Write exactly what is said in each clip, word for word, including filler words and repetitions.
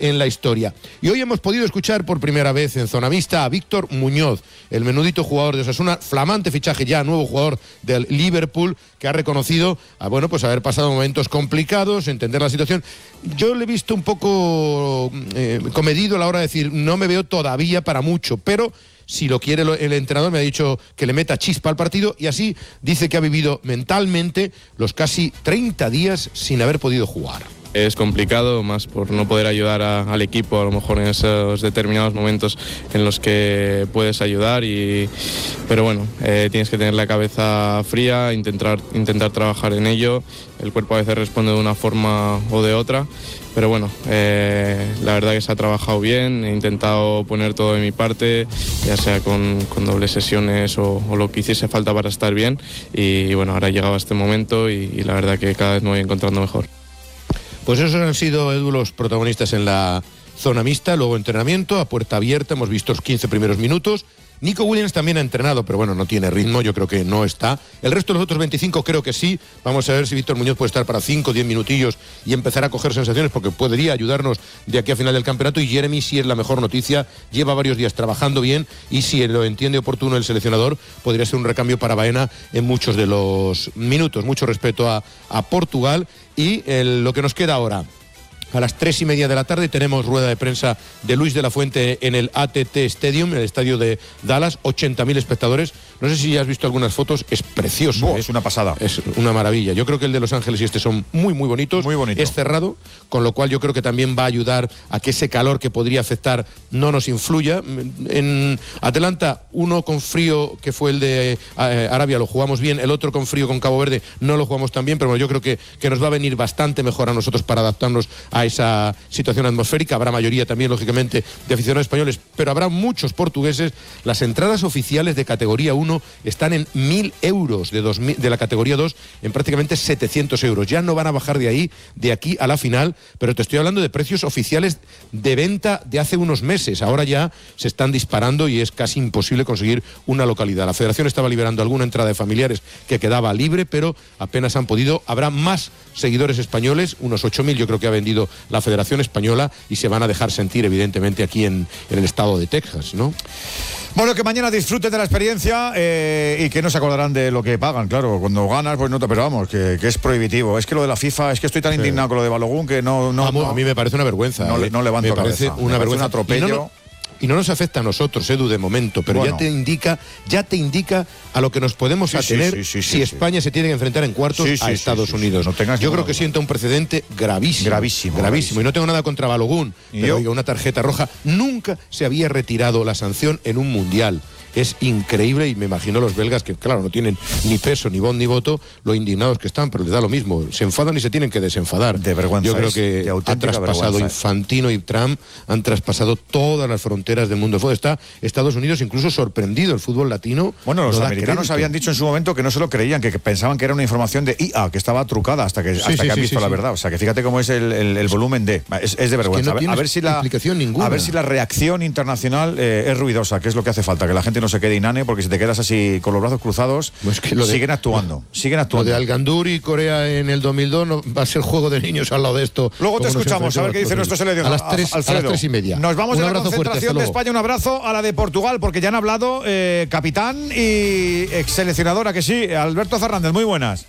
en la historia. Y hoy hemos podido escuchar por primera vez en Zona Mixta a Víctor Muñoz, el menudito jugador de Osasuna, flamante fichaje ya, nuevo jugador del Liverpool, que ha reconocido, a, bueno, pues haber pasado momentos complicados, entender la situación. Yo le he visto un poco eh, comedido a la hora de decir, no me veo todavía para mucho, pero si lo quiere el entrenador, me ha dicho que le meta chispa al partido, y así dice que ha vivido mentalmente los casi treinta días sin haber podido jugar. Es complicado, más por no poder ayudar a, al equipo, a lo mejor en esos determinados momentos en los que puedes ayudar, y, pero bueno, eh, tienes que tener la cabeza fría, intentar, intentar trabajar en ello. El cuerpo a veces responde de una forma o de otra, pero bueno, eh, la verdad que se ha trabajado bien, he intentado poner todo de mi parte, ya sea con, con dobles sesiones o, o lo que hiciese falta para estar bien, y, y bueno, ahora ha llegado este momento y, y la verdad que cada vez me voy encontrando mejor. Pues esos han sido, Edu, los protagonistas en la Zona Mixta. Luego entrenamiento a puerta abierta, hemos visto los quince primeros minutos. Nico Williams también ha entrenado, pero bueno, no tiene ritmo, yo creo que no está. El resto de los otros veinticinco creo que sí. Vamos a ver si Víctor Muñoz puede estar para cinco o diez minutillos y empezar a coger sensaciones, porque podría ayudarnos de aquí a final del campeonato. Y Jeremy sí es la mejor noticia, lleva varios días trabajando bien, y si lo entiende oportuno el seleccionador, podría ser un recambio para Baena en muchos de los minutos. Mucho respeto a, a Portugal. Y el, lo que nos queda ahora, a las tres y media de la tarde tenemos rueda de prensa de Luis de la Fuente en el A T T Stadium, el estadio de Dallas, ochenta mil espectadores. No sé si has visto algunas fotos, es precioso. Buah, ¿eh? Es una pasada. Es una maravilla. Yo creo que el de Los Ángeles y este son muy, muy bonitos. Muy bonito. Es cerrado, con lo cual yo creo que también va a ayudar a que ese calor que podría afectar no nos influya. En Atlanta, uno con frío, que fue el de eh, Arabia, lo jugamos bien. El otro con frío con Cabo Verde no lo jugamos tan bien, pero bueno, yo creo que, que nos va a venir bastante mejor a nosotros para adaptarnos a esa situación atmosférica. Habrá mayoría también, lógicamente, de aficionados españoles, pero habrá muchos portugueses. Las entradas oficiales de categoría uno están en mil euros, de, dos mil, de la categoría dos en prácticamente setecientos euros. Ya no van a bajar de ahí, de aquí a la final, pero te estoy hablando de precios oficiales de venta de hace unos meses. Ahora ya se están disparando y es casi imposible conseguir una localidad. La Federación estaba liberando alguna entrada de familiares que quedaba libre, pero apenas han podido. Habrá más seguidores españoles, unos ocho mil yo creo que ha vendido la Federación Española, y se van a dejar sentir evidentemente aquí en, en el estado de Texas, ¿no? Bueno, que mañana disfruten de la experiencia eh, y que no se acordarán de lo que pagan, claro. Cuando ganas, pues no te, pero vamos, que, que es prohibitivo. Es que lo de la FIFA, es que estoy tan sí. indignado con lo de Balogun que no... no, a, no a mí me parece una vergüenza. No, eh. no levanto me parece cabeza. una me vergüenza. Un atropello. Y no, no, y no nos afecta a nosotros, Edu, de momento, pero bueno, ya te indica, ya te indica a lo que nos podemos sí, atener sí, sí, sí, si sí, España sí. se tiene que enfrentar en cuartos sí, sí, a Estados sí, sí, Unidos. Sí, sí. No Yo creo que sienta un precedente gravísimo. Gravísimo. Gravísimo. Y no tengo nada contra Balogun, pero oiga, una tarjeta roja. Nunca se había retirado la sanción en un mundial. Es increíble, y me imagino los belgas, que claro, no tienen ni peso, ni voz, ni voto, lo indignados que están, pero les da lo mismo. Se enfadan y se tienen que desenfadar. De vergüenza. Yo creo que han traspasado, Infantino y Trump han traspasado todas las fronteras del mundo del fútbol. Está Estados Unidos incluso sorprendido, el fútbol latino. Bueno, los no americanos habían dicho en su momento que no se lo creían, que pensaban que era una información de I A, que estaba trucada hasta que, sí, hasta sí, que han sí, visto sí, la sí. verdad. O sea, que fíjate cómo es el, el, el volumen de... Es, es de vergüenza. Es que no a, ver si la, explicación ninguna. A ver si la reacción internacional eh, es ruidosa, que es lo que hace falta, que la gente no se quede inane, porque si te quedas así con los brazos cruzados, pues que lo de, siguen actuando, siguen actuando. Lo de Al-Gandour y Corea en el dos mil dos no, va a ser juego de niños al lado de esto. Luego te escuchamos, a ver qué dice nuestro seleccionador. A las tres, a las tres y media. Nos vamos un a la concentración fuerte, de España, un abrazo a la de Portugal, porque ya han hablado eh, capitán y ex seleccionadora, que sí, Alberto Fernández, muy buenas.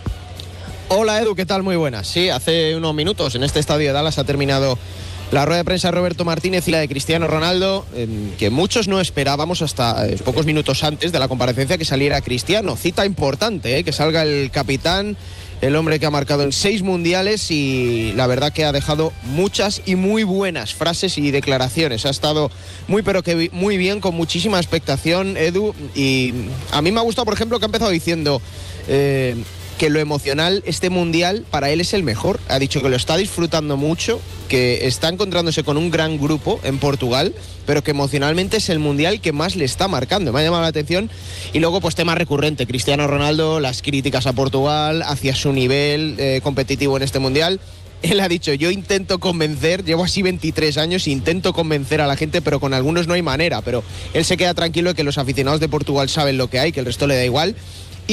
Hola Edu, ¿qué tal? Muy buenas. Sí, hace unos minutos en este estadio de Dallas ha terminado la rueda de prensa de Roberto Martínez y la de Cristiano Ronaldo, eh, que muchos no esperábamos hasta eh, pocos minutos antes de la comparecencia que saliera Cristiano. Cita importante, eh, que salga el capitán, el hombre que ha marcado en seis mundiales, y la verdad que ha dejado muchas y muy buenas frases y declaraciones. Ha estado muy pero que muy bien, con muchísima expectación, Edu, y a mí me ha gustado, por ejemplo, que ha empezado diciendo... Eh, que lo emocional, este mundial para él es el mejor. Ha dicho que lo está disfrutando mucho, que está encontrándose con un gran grupo en Portugal, pero que emocionalmente es el mundial que más le está marcando. Me ha llamado la atención. Y luego, pues tema recurrente, Cristiano Ronaldo, las críticas a Portugal hacia su nivel eh, competitivo en este mundial. Él ha dicho, yo intento convencer, llevo así veintitrés años, intento convencer a la gente, pero con algunos no hay manera. Pero él se queda tranquilo de que los aficionados de Portugal saben lo que hay, que el resto le da igual. Y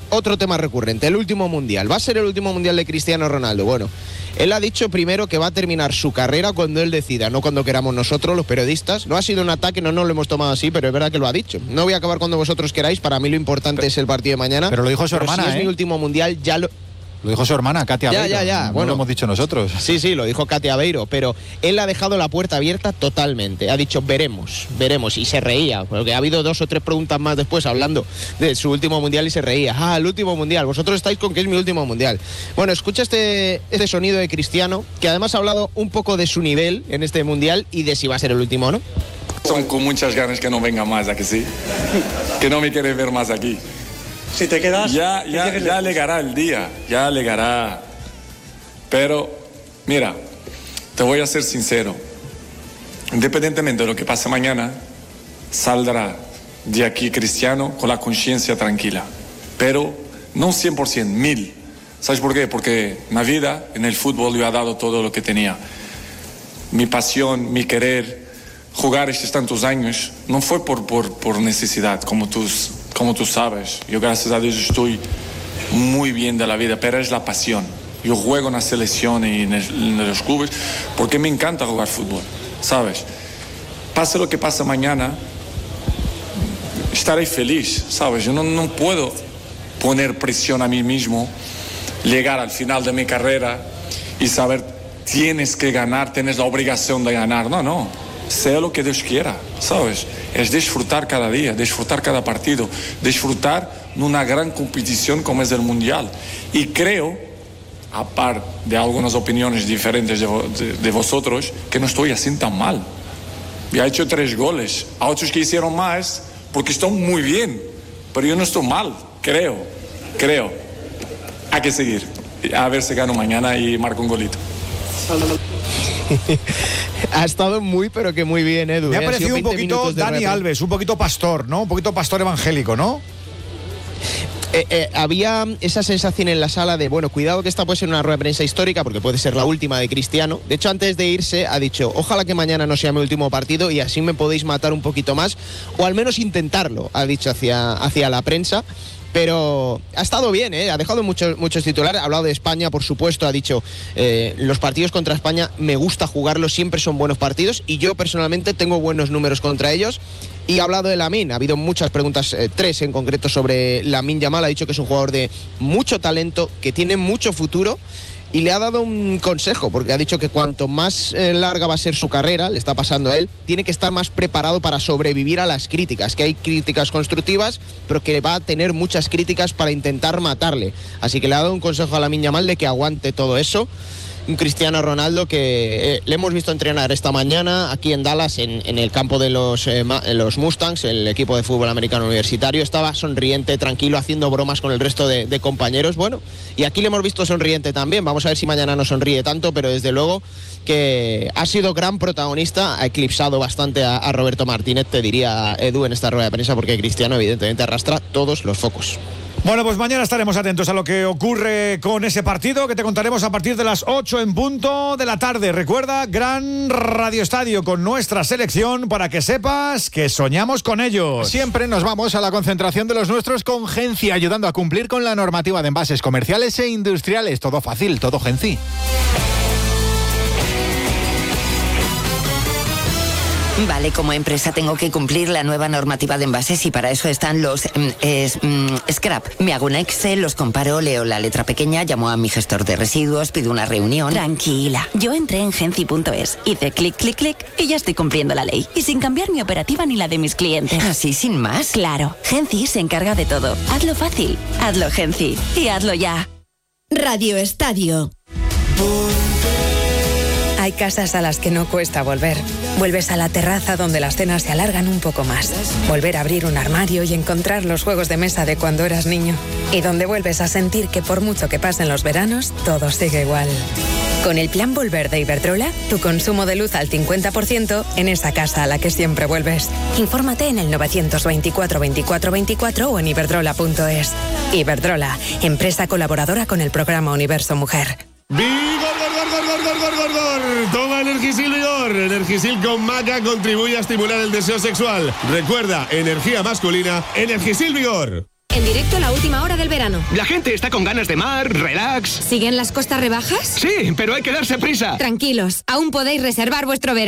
otro tema recurrente, el último mundial. ¿Va a ser el último mundial de Cristiano Ronaldo? Bueno, él ha dicho primero que va a terminar su carrera cuando él decida, no cuando queramos nosotros, los periodistas. No ha sido un ataque, no nos lo hemos tomado así, pero es verdad que lo ha dicho. No voy a acabar cuando vosotros queráis, para mí lo importante pero, es el partido de mañana. Pero lo dijo su pero hermana, si ¿eh? es mi último mundial, ya lo... Lo dijo su hermana, Katia ya, Beiro. Ya, ya, no bueno, lo hemos dicho nosotros. Sí, sí, lo dijo Katia Beiro, pero él ha dejado la puerta abierta totalmente. Ha dicho, veremos, veremos, y se reía, porque ha habido dos o tres preguntas más después hablando de su último mundial y se reía. Ah, el último mundial, vosotros estáis con que es mi último mundial. Bueno, escucha este, este sonido de Cristiano, que además ha hablado un poco de su nivel en este mundial y de si va a ser el último o no. Son con muchas ganas que no venga más, ¿a que sí? Que no me quiere ver más aquí. Si te quedas... Ya, ya, ya llegará el día, ya llegará. Pero, mira, te voy a ser sincero. Independientemente de lo que pase mañana, saldrá de aquí Cristiano con la conciencia tranquila. Pero no cien por ciento, mil. ¿Sabes por qué? Porque en la vida, en el fútbol, yo he dado todo lo que tenía. Mi pasión, mi querer, jugar estos tantos años, no fue por, por, por necesidad, como tú, como tú sabes. Yo, gracias a Dios, estoy muy bien de la vida, pero es la pasión. Yo juego en la selección y en, el, en los clubes porque me encanta jugar fútbol, ¿sabes? Pase lo que pase mañana, estaré feliz, ¿sabes? Yo no, no puedo poner presión a mí mismo, llegar al final de mi carrera y saber, tienes que ganar, tienes la obligación de ganar. No, no, sea lo que Dios quiera, ¿sabes? Es disfrutar cada día, disfrutar cada partido, disfrutar en una gran competición como es el Mundial. Y creo, a par de algunas opiniones diferentes de, de, de vosotros, que no estoy así tan mal. Ya he hecho tres goles, a otros que hicieron más, porque están muy bien, pero yo no estoy mal, creo, creo. Hay que seguir, a ver si gano mañana y marco un golito. Ha estado muy, pero que muy bien, Edu. Me ha ¿eh? parecido ha un poquito Dani Alves, un poquito pastor, ¿no? Un poquito pastor evangélico, ¿no? Eh, eh, había esa sensación en la sala de, bueno, cuidado que esta puede ser una rueda de prensa histórica porque puede ser la última de Cristiano. De hecho, antes de irse ha dicho, ojalá que mañana no sea mi último partido y así me podéis matar un poquito más, o al menos intentarlo, ha dicho hacia, hacia la prensa. Pero ha estado bien, ¿eh? Ha dejado muchos, muchos titulares, ha hablado de España, por supuesto, ha dicho, eh, los partidos contra España me gusta jugarlos, siempre son buenos partidos y yo personalmente tengo buenos números contra ellos. Y ha hablado de Lamine, ha habido muchas preguntas, eh, tres en concreto sobre Lamine Yamal, ha dicho que es un jugador de mucho talento, que tiene mucho futuro. Y le ha dado un consejo, porque ha dicho que cuanto más eh, larga va a ser su carrera, le está pasando a él, tiene que estar más preparado para sobrevivir a las críticas, que hay críticas constructivas, pero que va a tener muchas críticas para intentar matarle. Así que le ha dado un consejo a Lamine Yamal de que aguante todo eso. Un Cristiano Ronaldo que eh, le hemos visto entrenar esta mañana aquí en Dallas, en, en el campo de los, eh, los Mustangs, el equipo de fútbol americano universitario. Estaba sonriente, tranquilo, haciendo bromas con el resto de, de compañeros. Bueno, y aquí le hemos visto sonriente también. Vamos a ver si mañana no sonríe tanto, pero desde luego que ha sido gran protagonista. Ha eclipsado bastante a, a Roberto Martínez, te diría, Edu, en esta rueda de prensa, porque Cristiano evidentemente arrastra todos los focos. Bueno, pues mañana estaremos atentos a lo que ocurre con ese partido, que te contaremos a partir de las ocho en punto de la tarde. Recuerda, gran Radio Estadio con nuestra selección para que sepas que soñamos con ellos. Siempre nos vamos a la concentración de los nuestros con Genci, ayudando a cumplir con la normativa de envases comerciales e industriales. Todo fácil, todo Genci. Vale, como empresa tengo que cumplir la nueva normativa de envases y para eso están los mm, es, mm, scrap. Me hago un Excel, los comparo, leo la letra pequeña, llamo a mi gestor de residuos, pido una reunión. Tranquila, yo entré en genci punto es, hice clic, clic, clic y ya estoy cumpliendo la ley. Y sin cambiar mi operativa ni la de mis clientes. ¿Así sin más? Claro, Genci se encarga de todo. Hazlo fácil, hazlo Genci y hazlo ya. Radio Estadio. Hay casas a las que no cuesta volver. Vuelves a la terraza donde las cenas se alargan un poco más. Volver a abrir un armario y encontrar los juegos de mesa de cuando eras niño. Y donde vuelves a sentir que por mucho que pasen los veranos, todo sigue igual. Con el plan Volver de Iberdrola, tu consumo de luz al cincuenta por ciento en esa casa a la que siempre vuelves. Infórmate en el novecientos veinticuatro veinticuatro veinticuatro o en iberdrola punto es. Iberdrola, empresa colaboradora con el programa Universo Mujer. ¡Vigor, gor, gor, gor, gor, gor, gor! Toma Energisil Vigor. Energisil con maca contribuye a estimular el deseo sexual. Recuerda, energía masculina, Energisil Vigor. En directo la última hora del verano. La gente está con ganas de mar, relax. ¿Siguen las costas rebajas? Sí, pero hay que darse prisa. Tranquilos, aún podéis reservar vuestro verano.